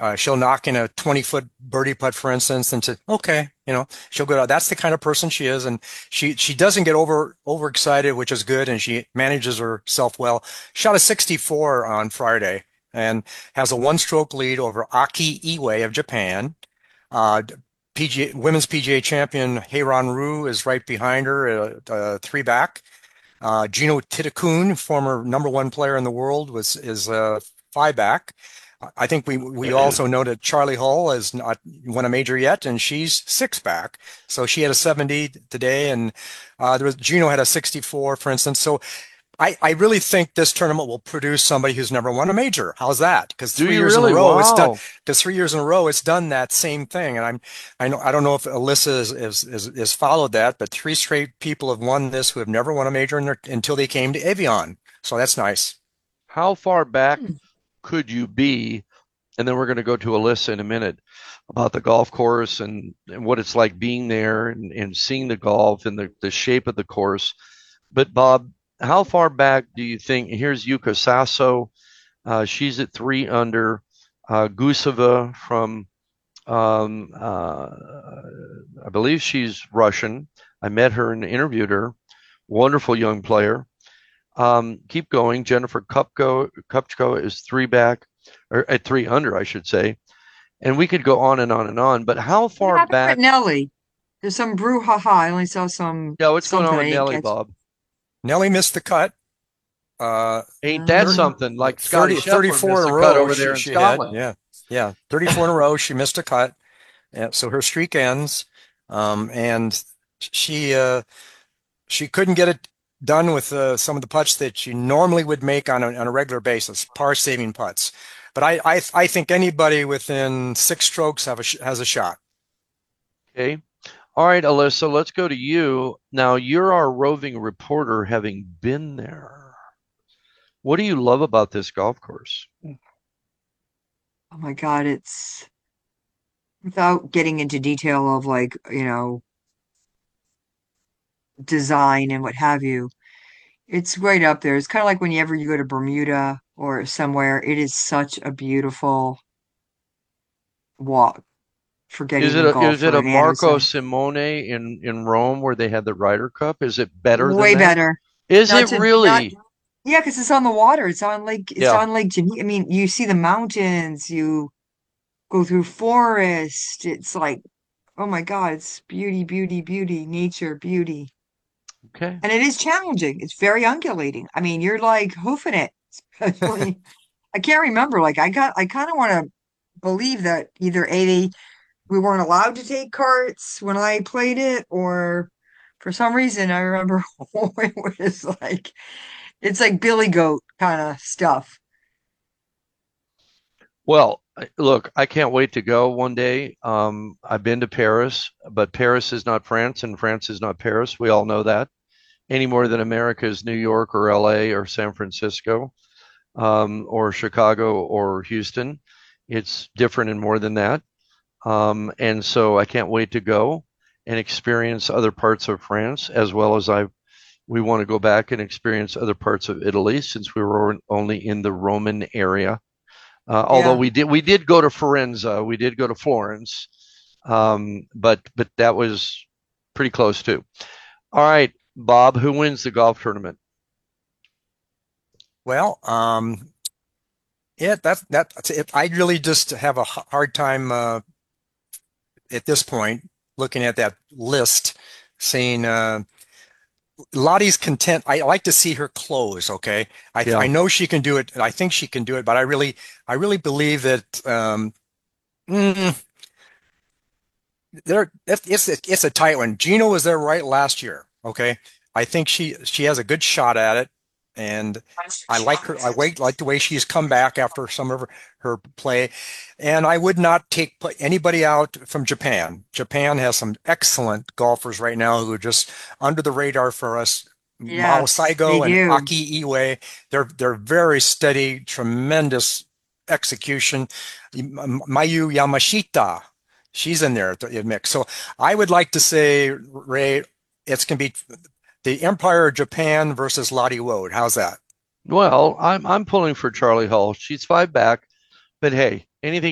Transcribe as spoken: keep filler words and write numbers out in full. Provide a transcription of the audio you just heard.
Uh, she'll knock in a twenty foot birdie putt, for instance, and say, okay, you know, she'll go. That's the kind of person she is, and she she doesn't get over overexcited, which is good, and she manages herself well. Shot a sixty-four on Friday and has a one stroke lead over Aki Iwai of Japan. Uh, P G A, women's P G A champion Heiran Ryu is right behind her, uh, uh, three back. Uh, Gino Titakun, former number one player in the world, was is uh, five back. I think we we also know that Charlie Hull has not won a major yet, and she's six back. So she had a seventy today, and uh, there was Gino had a sixty-four, for instance. So I, I really think this tournament will produce somebody who's never won a major. How's that? Because Do three you years in a really? row it's done. Wow. Because three years in a row it's done that same thing. And I'm I know I don't know if Alyssa is is, is, is followed that, but three straight people have won this who have never won a major in their, until they came to Evian. So that's nice. How far back Hmm. could you be? And then we're going to go to Alyssa in a minute about the golf course and, and what it's like being there and, and seeing the golf and the, the shape of the course. But Bob, how far back do you think? Here's Yuka Sasso. Uh, she's at three under. Uh, Guseva from, um, uh, I believe she's Russian. I met her and interviewed her. Wonderful young player. Um, keep going. Jennifer Kupko, Kupchko is three back, or at three under, I should say. And we could go on and on and on. But how What far happened with back? Nelly? There's some brouhaha. I only saw some Yeah, what's going on something I with didn't Nelly, catch. Bob? Nelly missed the cut. Uh, Ain't that Uh, something? Like Scotty thirty, Scheffler thirty-four missed in a a cut row over she, there in she had. Scotland. Yeah. Yeah. thirty-four in a row. She missed a cut. Yeah, so her streak ends. Um, and she, uh, she couldn't get it done with uh, some of the putts that she normally would make on a, on a regular basis, par saving putts. But I, I, I think anybody within six strokes have a, has a shot. Okay. All right, Alyssa, let's go to you. Now, you're our roving reporter having been there. What do you love about this golf course? oh my God, it's without getting into detail of like, you know, design and what have you. It's right up there. It's kind of like whenever you go to Bermuda or somewhere, it is such a beautiful walk for Is getting it a a, golf is it for a an Marco Anderson. Simone in, in Rome where they had the Ryder Cup? Is it better than Way that? better. Is it Not to not really? Yeah, because it's on the water. It's on Lake it's Yeah. on Lake Geneva. I mean, you see the mountains, you go through forest. It's like, oh my God, it's beauty, beauty, beauty, nature, beauty. Okay. And it is challenging. It's very undulating. I mean, you're like hoofing it, especially. I can't remember. Like, I got, I kind of want to believe that either A, we weren't allowed to take carts when I played it, or for some reason, I remember it was like, it's like Billy Goat kind of stuff. Well, look, I can't wait to go one day. Um, I've been to Paris, but Paris is not France and France is not Paris. We all know that any more than America is New York or L A or San Francisco, um, or Chicago or Houston. It's different and more than that. Um, and so I can't wait to go and experience other parts of France as well as I we want to go back and experience other parts of Italy since we were only in the Roman area. Uh, although Yeah. we did we did go to Firenze, we did go to Florence, um, but but that was pretty close too. All right, Bob, who wins the golf tournament? Well, um, yeah, that's that's it. I really just have a h- hard time uh, at this point looking at that list, saying uh, Lottie's content. I like to see her close. Okay, I Yeah. I know she can do it. I think she can do it, but I really I really believe that um, mm, there it's it's a, it's a tight one. Gino was there right last year. Okay, I think she she has a good shot at it, and I like her. I wait like the way she's come back after some of her, her play, and I would not take put anybody out from Japan. Japan has some excellent golfers right now who are just under the radar for us. Mao Yes, they Saigo and do. Aki Iwai, they're they're very steady, tremendous execution. Mayu Yamashita, she's in there at the mix. So I would like to say, Ray, it's going to be the Empire of Japan versus Lottie Woad. How's that? Well, I'm I'm pulling for Charlie Hull. She's five back, but hey, anything